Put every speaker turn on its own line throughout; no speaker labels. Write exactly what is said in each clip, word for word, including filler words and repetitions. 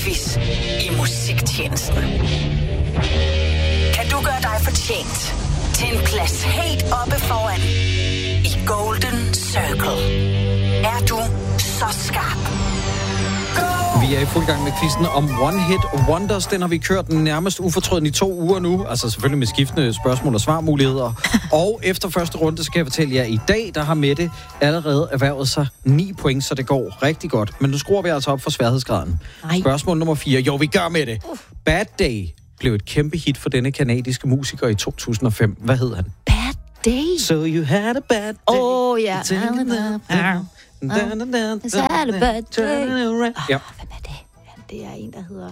musikquiz i Musiktjenesten. Kan du gøre dig fortjent til en plads helt oppe foran i Golden Circle? Er du så skarp?
Vi er i fuld gang med quizzen om One Hit Wonders. Den har vi kørt nærmest ufortrødent i to uger nu. Altså selvfølgelig med skiftende spørgsmål og svarmuligheder. Og efter første runde, så kan jeg fortælle jer, at i dag, der har Mette allerede erhvervet sig ni point, så det går rigtig godt. Men nu skruer vi altså op for sværhedsgraden.
Nej.
Spørgsmål nummer fire. Jo, vi gør med det. Bad Day blev et kæmpe hit for denne kanadiske musiker i to tusind og fem. Hvad hed han?
Bad Day?
So you had a bad day.
Åh, ja.
It's in the-
It's had a bad day.
Ja.
Hvem er det? Det er en, der hedder...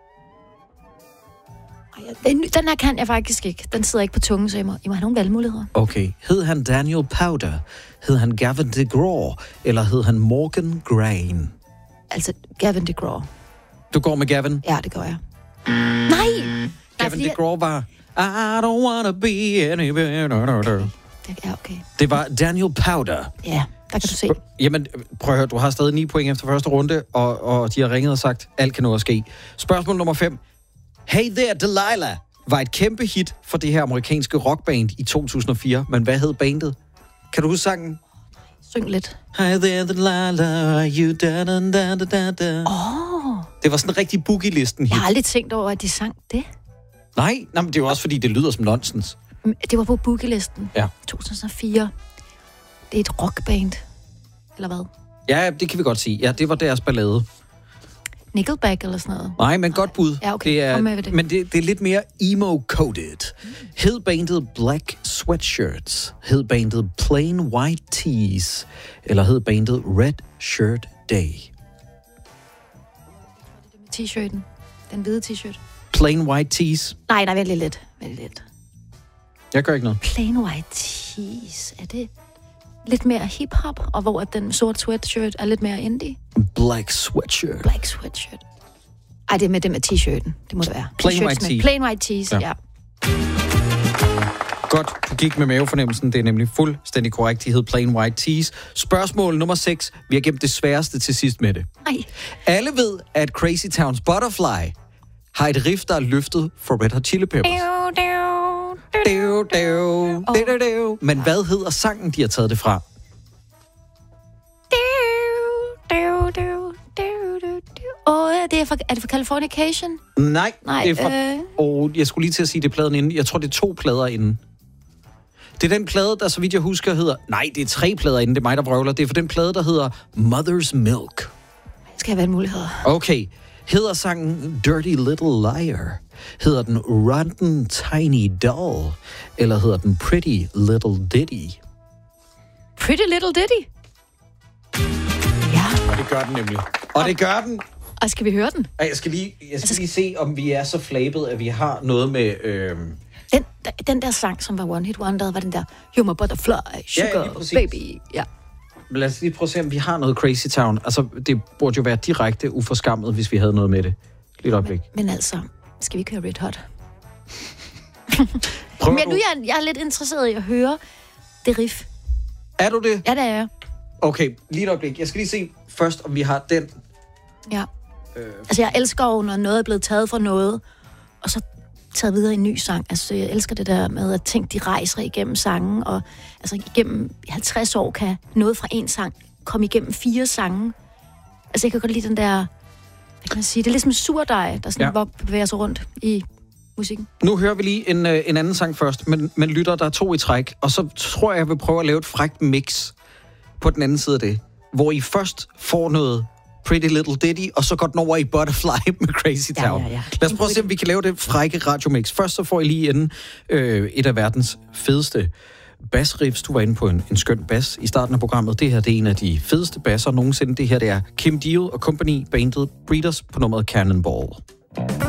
Ej, Den, den her kan jeg faktisk ikke. Den sidder ikke på tungen, så jeg må, jeg må have nogle valgmuligheder.
Okay. Hed han Daniel Powder? Hed han Gavin DeGraw? Eller hed han Morgan Grain?
Altså, Gavin DeGraw.
Du går med Gavin?
Ja, det gør jeg. Nej!
Gavin DeGraw var... I don't wanna be anywhere.
Det, ja, okay.
Det var Daniel Powder.
Ja, der kan du se.
Jamen, prøv at høre, du har stadig ni point efter første runde, og, og de har ringet og sagt, alt kan nå at ske. Spørgsmål nummer fem. Hey There Delilah var et kæmpe hit for det her amerikanske rockband i to tusind og fire, men hvad hed bandet? Kan du huske sangen?
Syng lidt.
Hey There Delilah, you da da da da da.
Åh! Oh,
Det var sådan en rigtig boogie-listen hit.
jeg har aldrig tænkt over, at de sang det.
Nej, nej, men det er jo også, fordi det lyder som nonsens.
Det var på boogie-listen.
Ja.
to tusind og fire. Det er et rockband. Eller hvad?
Ja, det kan vi godt sige. Ja, det var deres ballade.
Nickelback eller sådan noget.
Nej, men godt bud.
Ja, okay.
Det er,
Kom med ved det.
men det, det er lidt mere emo-coded. Hed bandet Black Sweatshirts? Hed bandet Plain White Tees? Eller hed bandet Red Shirt Day?
T-shirten. Den hvide t-shirt.
Plain White Tees?
Nej, nej, vent lidt lidt. Vent lidt.
Jeg gør ikke noget.
Plain white tees. Er det lidt mere hip-hop? Og hvor at den sorte sweatshirt er lidt mere indie?
Black Sweatshirt.
Black sweatshirt. Ej, det er med det med t-shirten. Det må det være.
Plain
T-shirts
white
med
tee.
Plain white tees, ja.
Ja.
ja.
Godt, du gik med mavefornemmelsen. Det er nemlig fuldstændig korrekt. De hed Plain White Tees. Spørgsmål nummer seks. Vi har gemt det sværeste til sidst med det.
Nej.
Alle ved, at Crazy Town's Butterfly har et riff, der er løftet for Red Hot Chili Peppers. Dev, dev, dev, dev. Men hvad hedder sangen, de har taget det fra?
Åh, det er, for, er det for Californication?
Nej,
Nej,
det er fra...
øh...
Og jeg skulle lige til at sige, det er pladen inden. Jeg tror, det er to plader inden. Det er den plade, der så vidt jeg husker hedder... Nej, det er tre plader inden, det er mig, der vrøvler. Det er for den plade, der hedder Mother's Milk.
Skal jeg være en mulighed?
Okay. Hedder sangen Dirty Little Liar? Hedder den Rotten Tiny Doll? Eller hedder den Pretty Little Ditty?
Pretty Little Ditty? Ja.
Og det gør den nemlig. Og det gør den.
Og skal vi høre den?
Ej, Jeg skal lige, jeg skal lige se, om vi er så flabet, at vi har noget med... Øh...
Den, den der sang, som var One Hit Wonder, var den der You're my butterfly, sugar,
Ja, lige præcis.
baby. Ja.
Men lad os lige prøve at se, om vi har noget Crazy Town. Altså, det burde jo være direkte uforskammet, hvis vi havde noget med det. Lidt øjeblik.
Men altså, skal vi køre Red Hot?
Prøver
Men nu
du?
er jeg, jeg er lidt interesseret i at høre det riff.
Er du det?
Ja, det er jeg.
Okay, lige et øjeblik. Jeg skal lige se først, om vi har den.
Ja.
Øh...
Altså, jeg elsker jo, når noget er blevet taget fra noget, og så taget videre i en ny sang. Altså, jeg elsker det der med, at ting, de rejser igennem sangen, og altså, igennem halvtreds år kan noget fra en sang komme igennem fire sange. Altså, jeg kan godt lide den der, hvad kan man sige, det er ligesom en surdej, der sådan
Ja.
ja. bevæger sig rundt i musikken.
Nu hører vi lige en, øh, en anden sang først, men, men lytter, der er to i træk, og så tror jeg, jeg vil prøve at lave et frækt mix på den anden side af det, hvor I først får noget Pretty Little Ditty, og så går den over i Butterfly med Crazy Town.
Ja, ja, ja.
Lad os prøve at se, om vi kan lave det frække radiomix. Først så får I lige inden øh, et af verdens fedeste bassriffs. Du var inde på en, en skøn bass i starten af programmet. Det her, det er en af de fedeste basser nogensinde. Det her, det er Kim Deal og Company, bandet Breeders på nummeret Cannonball.